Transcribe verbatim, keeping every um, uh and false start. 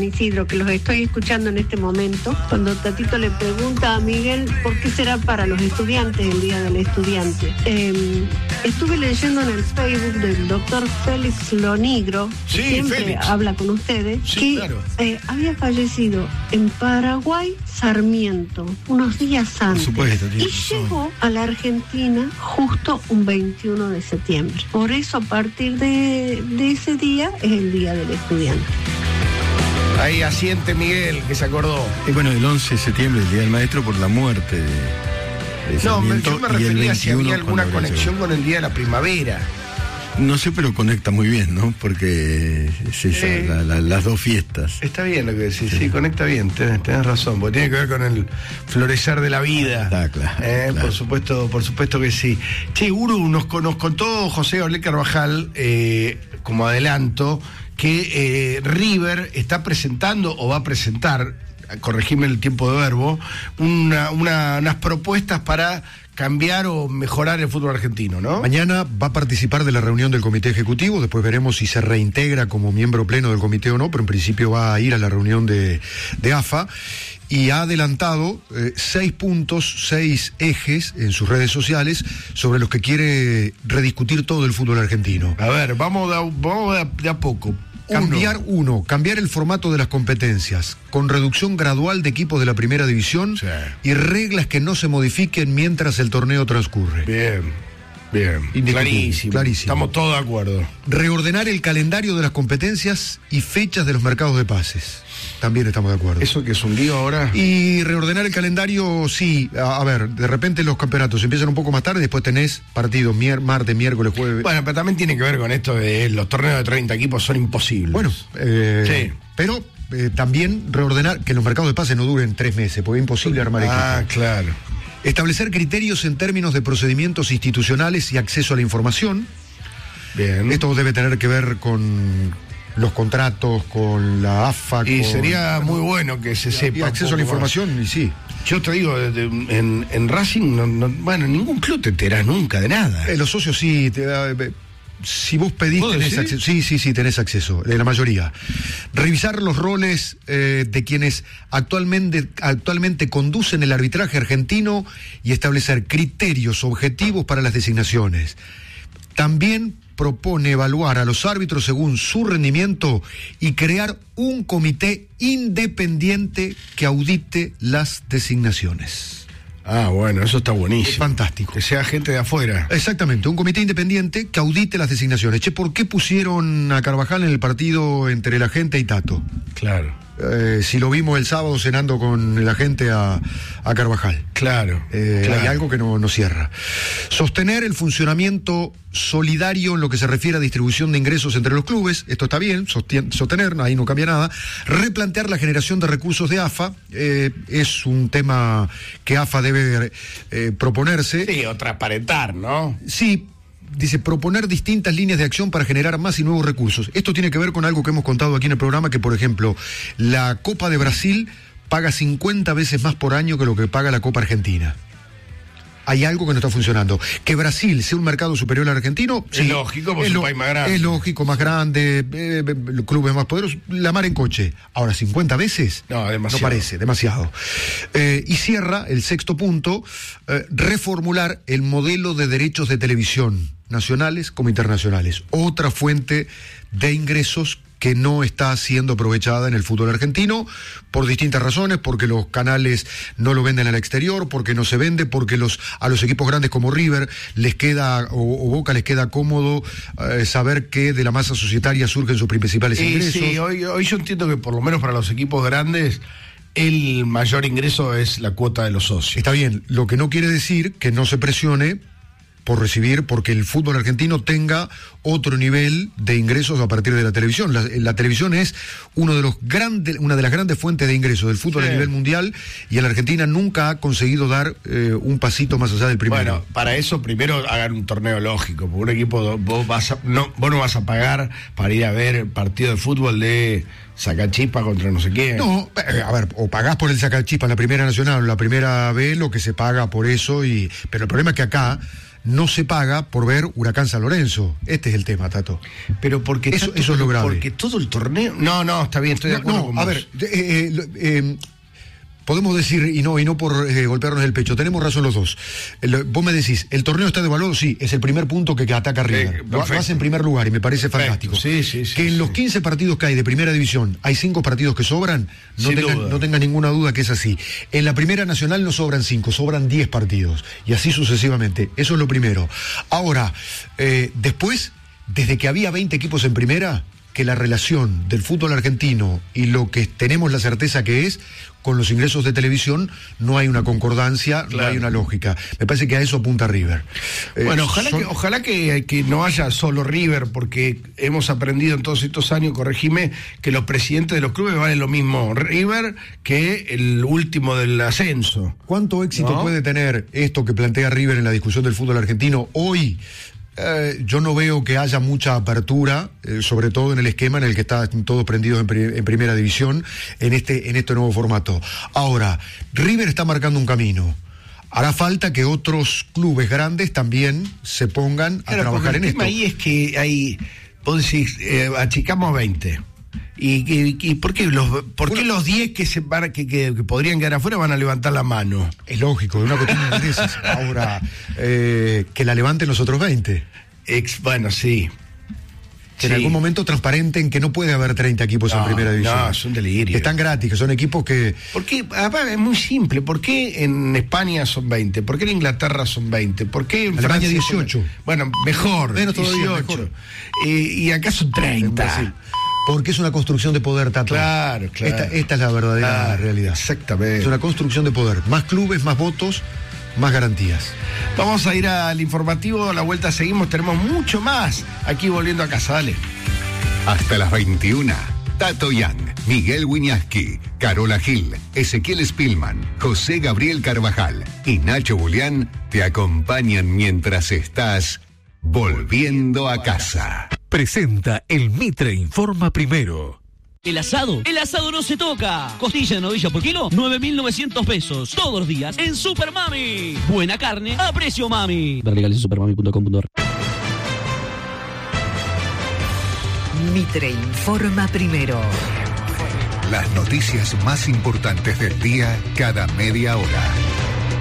Isidro, que los estoy escuchando en este momento, cuando Tatito le pregunta a Miguel por qué será para los estudiantes el Día del Estudiante. Eh, estuve leyendo en el Facebook del doctor Félix Lonigro, que sí, siempre Félix. habla con ustedes, Sí, que claro. eh, había fallecido en Paraguay Sarmiento unos días antes. supuesto, tiene y razón. llegó a la Argentina justo un veintiuno de septiembre. Por eso, a partir de, de ese día, es el Día del Estudiante. Ahí asiente Miguel, que se acordó. Y bueno, el once de septiembre, el Día del Maestro, por la muerte de, de No, me- Sarmiento, yo me y el refería si veintiuno había alguna cuando habría conexión llegado. con el Día de la Primavera. No sé, pero conecta muy bien, ¿no? Porque es esa, Sí. la- la- las dos fiestas. Está bien lo que decís, sí, conecta bien, tenés, tenés razón, porque tiene que ver con el florecer de la vida. Está claro, Eh, claro. Por supuesto, por supuesto que sí. Che, Uru, nos, con- nos contó José Olé Carvajal, eh, como adelanto, que eh, River está presentando o va a presentar, corregime el tiempo de verbo, una, una- unas propuestas para cambiar o mejorar el fútbol argentino, ¿no? Mañana va a participar de la reunión del comité ejecutivo, después veremos si se reintegra como miembro pleno del comité o no, pero en principio va a ir a la reunión de, de A F A y ha adelantado eh, seis puntos, seis ejes en sus redes sociales sobre los que quiere rediscutir todo el fútbol argentino. A ver, vamos de a, vamos de a, de a poco. Cambiar uno, cambiar el formato de las competencias, con reducción gradual de equipos de la primera división Sí. y reglas que no se modifiquen mientras el torneo transcurre. Bien, bien. Indiscutible, Clarísimo. clarísimo. Estamos todos de acuerdo. Reordenar el calendario de las competencias y fechas de los mercados de pases. También estamos de acuerdo. ¿Eso que es un lío ahora? Y reordenar el calendario, sí. A, a ver, de repente los campeonatos empiezan un poco más tarde, después tenés partidos mier- martes, miércoles, jueves. Bueno, pero también tiene que ver con esto de los torneos de treinta equipos son imposibles. Bueno, eh, Sí. pero eh, también reordenar que los mercados de pases no duren tres meses, porque es imposible armar Ah, equipos. claro. Establecer criterios en términos de procedimientos institucionales y acceso a la información. Bien. Esto debe tener que ver con los contratos, con la A F A. y con- sería muy bueno que se sepa. Y un acceso a la poco más. información, y sí. Yo te digo, de- de- en, en Racing, no, no- bueno, ningún club te enterás nunca de nada. Eh, los socios sí, te da- eh, si vos pedís, ¿Vos tenés decís? acceso. Sí, sí, sí, tenés acceso, de la mayoría. Revisar los roles eh, de quienes actualmente, actualmente conducen el arbitraje argentino y establecer criterios objetivos para las designaciones. También propone evaluar a los árbitros según su rendimiento y crear un comité independiente que audite las designaciones. Ah, bueno, eso está Es buenísimo. fantástico. Que sea gente de afuera. Exactamente, un comité independiente que audite las designaciones. Che, ¿por qué pusieron a Carvajal en el partido entre la gente y Tato? Claro, Eh, si lo vimos el sábado cenando con la gente a, a Carvajal. claro. Eh, claro. Hay algo que no, no cierra. Sostener el funcionamiento solidario en lo que se refiere a distribución de ingresos entre los clubes, esto está bien, sostien- sostener, ahí no cambia nada. Replantear la generación de recursos de A F A, eh, es un tema que A F A debe eh, proponerse. Sí, o transparentar, ¿no? Sí, dice, proponer distintas líneas de acción para generar más y nuevos recursos. Esto tiene que ver con algo que hemos contado aquí en el programa, que por ejemplo, la Copa de Brasil paga cincuenta veces más por año que lo que paga la Copa Argentina. Hay algo que no está funcionando. Que Brasil sea un mercado superior al argentino, Es sí. lógico, porque es un lo- país más grande. Es lógico, más grande, eh, eh, clubes más poderosos, la mar en coche. Ahora, cincuenta veces, No, demasiado. no parece, demasiado. Eh, y cierra el sexto punto, eh, reformular el modelo de derechos de televisión, nacionales como internacionales. Otra fuente de ingresos que no está siendo aprovechada en el fútbol argentino por distintas razones, porque los canales no lo venden al exterior, porque no se vende, porque los a los equipos grandes como River les queda o, o Boca les queda cómodo eh, saber que de la masa societaria surgen sus principales Y ingresos. sí, hoy, hoy yo entiendo que por lo menos para los equipos grandes el mayor ingreso es la cuota de los socios. Está bien, lo que no quiere decir que no se presione por recibir, porque el fútbol argentino tenga otro nivel de ingresos a partir de la televisión. La, la televisión es uno de los grandes, una de las grandes fuentes de ingresos del fútbol Sí. a nivel mundial, y en la Argentina nunca ha conseguido dar eh, un pasito más allá del primero. Bueno, para eso primero hagan un torneo lógico, porque un equipo vos, vas a- no, vos no vas a pagar para ir a ver partido de fútbol de Sacachispa contra no sé quién. No, eh, a ver, o pagás por el sacachispa en la Primera Nacional o la Primera B, lo que se paga por eso, y pero el problema es que acá no se paga por ver Huracán San Lorenzo. Este es el tema, Tato. Pero porque eso, tanto, eso es lo grave. Porque todo el torneo. No, no, está bien, estoy de acuerdo no, con a vos. ver, eh, eh, eh, podemos decir, y no, y no por eh, golpearnos el pecho, tenemos razón los dos. El, vos me decís, ¿el torneo está devaluado? Sí, es el primer punto que, que ataca River. Eh, lo, lo hace en primer lugar y me parece perfecto. fantástico. Sí, sí, sí, que en sí. los quince partidos que hay de primera división hay cinco partidos que sobran, no Sin tengan, duda. no tengan ninguna duda que es así. En la primera nacional no sobran cinco, sobran diez partidos. Y así sucesivamente. Eso es lo primero. Ahora, eh, después, desde que había veinte equipos en primera, que la relación del fútbol argentino y lo que tenemos la certeza que es, con los ingresos de televisión, no hay una concordancia, Claro. no hay una lógica. Me parece que a eso apunta River. Eh, Bueno, ojalá, son- que, ojalá que, que no haya solo River, porque hemos aprendido en todos estos años, corregime, que los presidentes de los clubes valen lo mismo River que el último del ascenso. ¿Cuánto éxito ¿No? puede tener esto que plantea River en la discusión del fútbol argentino hoy? Eh, yo no veo que haya mucha apertura, eh, sobre todo en el esquema en el que están todos prendidos en, pri- en primera división, en este, en este nuevo formato. Ahora, River está marcando un camino. Hará falta que otros clubes grandes también se pongan a Claro, trabajar porque en el esto. tema ahí es que hay, vos decís, eh, achicamos veinte. ¿Y, y, y por qué los, por qué Bueno. los diez que, se van, que, que, que podrían quedar afuera van a levantar la mano? Es lógico, es una cuestión de intereses. Ahora, eh, que la levanten los otros veinte. Ex, bueno, sí. Que en Sí. algún momento transparenten que no puede haber treinta equipos No, en primera división. no, es un delirio. Que están gratis, que son equipos que... ¿Por qué? Aparte, es muy simple. ¿Por qué en España son veinte? ¿Por qué en Inglaterra son veinte? ¿Por qué en Alemania Francia son- dieciocho? Bueno, mejor. Menos todavía, dieciocho. mejor. Eh, y acá son en treinta. Brasil. Porque es una construcción de poder, Tato. Claro, claro. Esta, esta es la verdadera Claro, realidad. exactamente. Es una construcción de poder. Más clubes, más votos, más garantías. Vamos a ir al informativo, a la vuelta seguimos, tenemos mucho más aquí volviendo a casa, dale. Hasta las veintiuna. Tato Yang, Miguel Wiñaski, Carola Gil, Ezequiel Spillman, José Gabriel Carvajal y Nacho Julián te acompañan mientras estás volviendo a casa. Presenta el Mitre Informa Primero. El asado, el asado no se toca. Costilla de novilla por kilo, nueve mil novecientos pesos. Todos los días en Super Mami. Buena carne a precio mami. Ver legales en supermami punto com punto ar. Mitre Informa Primero. Las noticias más importantes del día cada media hora.